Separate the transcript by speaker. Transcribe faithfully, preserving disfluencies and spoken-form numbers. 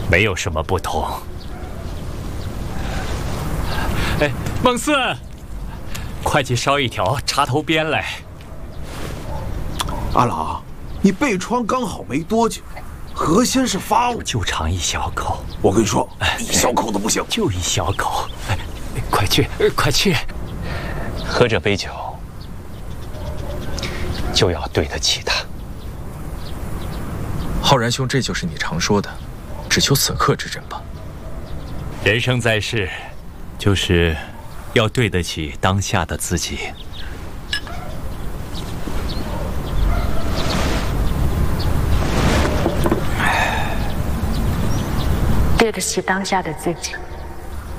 Speaker 1: 没有什么不同。哎，孟四，快去烧一条插头鞭来。
Speaker 2: 阿郎，你被疮刚好没多久，何先是发我
Speaker 1: 就尝一小口。
Speaker 2: 我跟你说，一小口都不行，
Speaker 1: 就一小口。哎，快去，快去！
Speaker 3: 喝这杯酒，就要对得起他。
Speaker 4: 浩然兄，这就是你常说的，只求此刻之真吧。
Speaker 1: 人生在世，就是要对得起当下的自己。
Speaker 5: 对得起当下的自己。